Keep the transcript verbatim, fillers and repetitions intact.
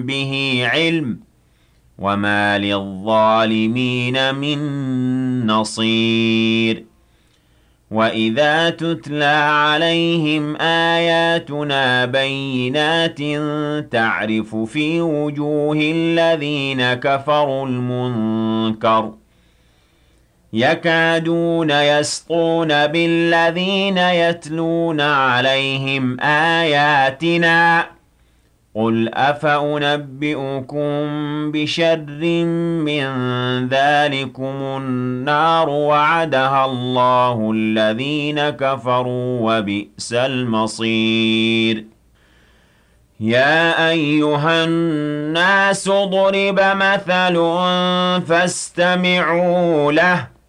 به علم وما للظالمين من نصير وإذا تتلى عليهم آياتنا بينات تعرف في وجوه الذين كفروا المنكر يكادون يسطون بالذين يتلون عليهم آياتنا قل أفأنبئكم بشر من ذلكم النار وعدها الله الذين كفروا وبئس المصير يا أيها الناس ضرب مثل فاستمعوا له